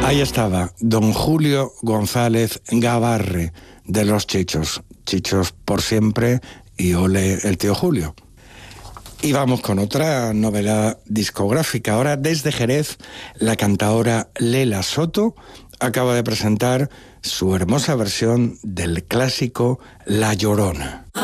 Ahí estaba don Julio González Gabarre, de Los Chichos. Chichos por siempre y ole el tío Julio. Y vamos con otra novela discográfica. Ahora desde Jerez, la cantaora Lela Soto acaba de presentar su hermosa versión del clásico La Llorona.